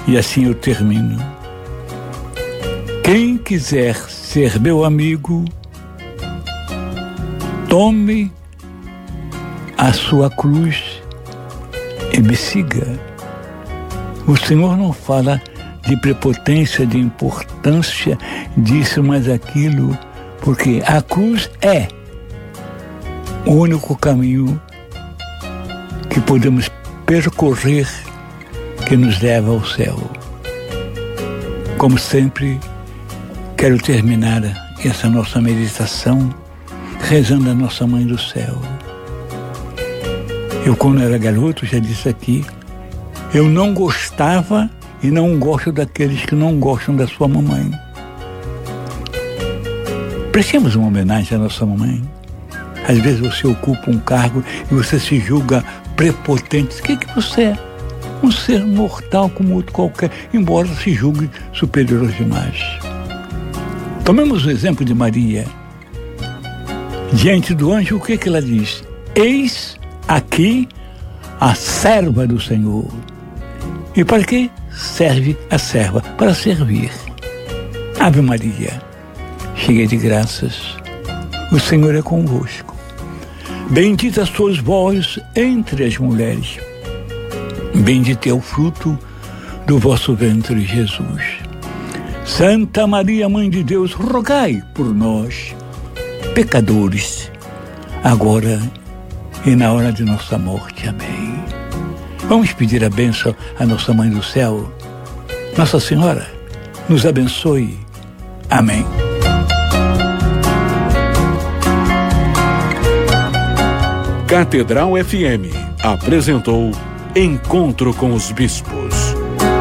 E assim eu termino. Quem quiser ser meu amigo, tome a sua cruz e me siga. O Senhor não fala de prepotência, de importância, disso, mas aquilo, porque a cruz é o único caminho que podemos percorrer que nos leva ao céu. Como sempre, quero terminar essa nossa meditação rezando a Nossa Mãe do Céu. Eu, quando era garoto, já disse aqui, eu não gostava e não gosto daqueles que não gostam da sua mamãe. Prestemos uma homenagem à nossa mamãe. Às vezes você ocupa um cargo e você se julga prepotente. O que você é? Um ser mortal como outro qualquer, embora se julgue superior aos demais. Tomemos o exemplo de Maria. Diante do anjo, o que ela diz? Eis aqui a serva do Senhor. E para que serve a serva? Para servir. Ave Maria, cheia de graças, o Senhor é convosco. Bendita sois vós entre as mulheres. Bendito é o fruto do vosso ventre, Jesus. Santa Maria, Mãe de Deus, rogai por nós, pecadores, agora e na hora de nossa morte. Amém. Vamos pedir a bênção à nossa Mãe do Céu. Nossa Senhora, nos abençoe. Amém. Catedral FM apresentou Encontro com os Bispos.